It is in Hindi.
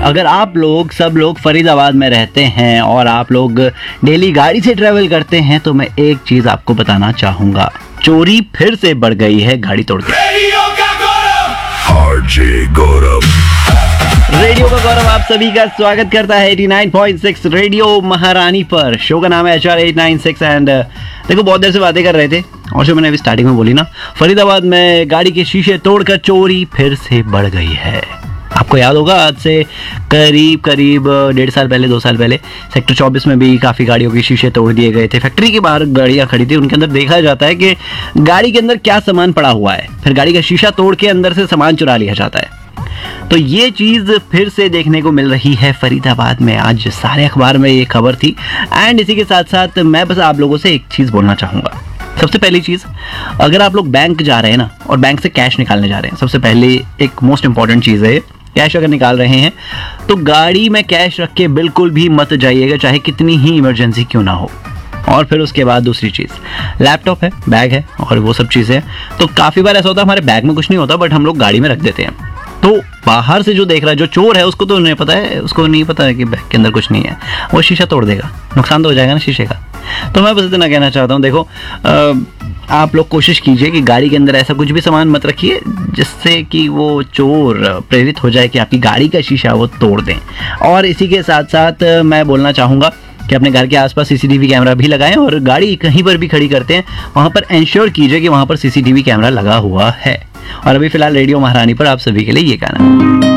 अगर आप लोग सब लोग फरीदाबाद में रहते हैं और आप लोग डेली गाड़ी से ट्रैवल करते हैं तो मैं एक चीज आपको बताना चाहूंगा, चोरी फिर से बढ़ गई है गाड़ी तोड़ के। रेडियो का गौरव आप सभी का स्वागत करता है 89.6 रेडियो महारानी पर। शो का नाम है HR 896 एंड देखो बहुत देर से बातें कर रहे थे और जो मैंने अभी स्टार्टिंग में बोली ना, फरीदाबाद में गाड़ी के शीशे तोड़कर चोरी फिर से बढ़ गई है। आपको याद होगा आज से करीब 1.5 साल पहले 2 साल पहले सेक्टर 24 में भी काफ़ी गाड़ियों के शीशे तोड़ दिए गए थे। फैक्ट्री के बाहर गाड़ियाँ खड़ी थी, उनके अंदर देखा जाता है कि गाड़ी के अंदर क्या सामान पड़ा हुआ है, फिर गाड़ी का शीशा तोड़ के अंदर से सामान चुरा लिया जाता है। तो ये चीज़ फिर से देखने को मिल रही है फरीदाबाद में। आज सारे अखबार में ये खबर थी एंड इसी के साथ साथ मैं बस आप लोगों से एक चीज़ बोलना चाहूँगा। सबसे पहली चीज़, अगर आप लोग बैंक जा रहे हैं ना और बैंक से कैश निकालने जा रहे हैं, सबसे पहले एक मोस्ट इंपॉर्टेंट चीज़ है, कैश अगर निकाल रहे हैं तो गाड़ी में कैश रख के बिल्कुल भी मत जाइएगा, चाहे कितनी ही इमरजेंसी क्यों ना हो। और फिर उसके बाद दूसरी चीज़, लैपटॉप है, बैग है और वो सब चीज़ें, तो काफ़ी बार ऐसा होता है हमारे बैग में कुछ नहीं होता बट हम लोग गाड़ी में रख देते हैं। तो बाहर से जो देख रहा है, जो चोर है, उसको तो नहीं पता है, उसको नहीं पता है कि बैग के अंदर कुछ नहीं है, वो शीशा तोड़ देगा, नुकसान तो हो जाएगा ना शीशे का। तो मैं बस इतना कहना चाहता हूँ, देखो आप लोग कोशिश कीजिए कि गाड़ी के अंदर ऐसा कुछ भी सामान मत रखिए जिससे कि वो चोर प्रेरित हो जाए कि आपकी गाड़ी का शीशा वो तोड़ दें। और इसी के साथ साथ मैं बोलना चाहूँगा कि अपने घर के आसपास CCTV कैमरा भी लगाएं और गाड़ी कहीं पर भी खड़ी करते हैं वहाँ पर इंश्योर कीजिए कि वहाँ पर CCTV कैमरा लगा हुआ है। और अभी फिलहाल रेडियो महारानी पर आप सभी के लिए ये गाना।